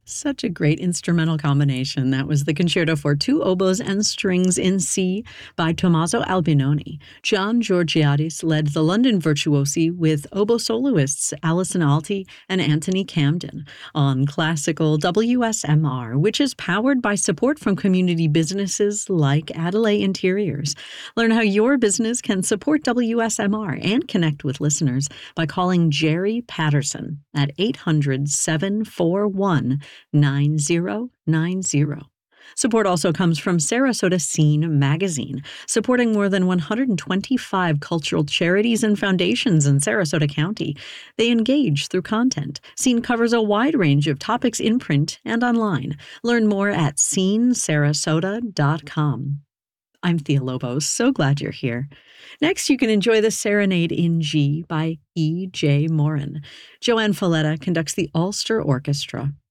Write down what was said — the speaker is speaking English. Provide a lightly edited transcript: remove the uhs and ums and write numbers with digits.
Such a great instrumental combination. That was the Concerto for Two Oboes and Strings in C by Tommaso Albinoni. John Georgiadis led the London Virtuosi with oboe soloists Alison Alty and Anthony Camden on classical WSMR, which is powered by support from community businesses like Adelaide Interiors. Learn how your business can support WSMR and connect with listeners by calling Jerry Patterson at 800-741 9090. Support also comes from Sarasota Scene magazine, supporting more than 125 cultural charities and foundations in Sarasota County. They engage through content. Scene covers a wide range of topics in print and online. Learn more at scenesarasota.com. I'm Thea Lobos. So glad you're here. Next, you can enjoy the Serenade in G by E.J. Morin. Joanne Falletta conducts the Ulster Orchestra.